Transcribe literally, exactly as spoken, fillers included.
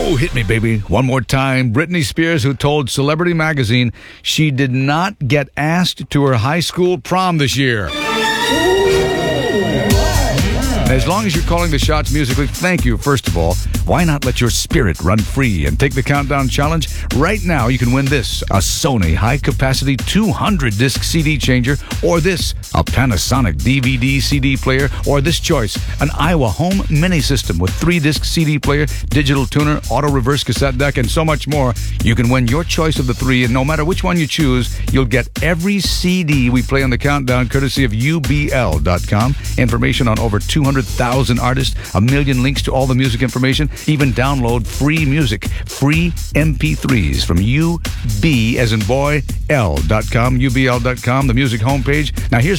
Oh, hit me, baby. One more time. Britney Spears, who told Celebrity Magazine she did not get asked to her high school prom this year. As long as you're calling the shots musically, thank you, first of all. Why not let your spirit run free and take the Countdown Challenge? Right now, you can win this, a Sony high-capacity two hundred disc C D changer, or this, a Panasonic D V D C D player, or this choice, an Iowa Home Mini System with three disc C D player, digital tuner, auto-reverse cassette deck, and so much more. You can win your choice of the three, and no matter which one you choose, you'll get every C D we play on the Countdown, courtesy of U B L dot com. Information on over two hundred thousand artists, a million links to all the music information, even download free music, free M P threes from U B as in boy, L dot com, U B L dot com, the music homepage. Now here's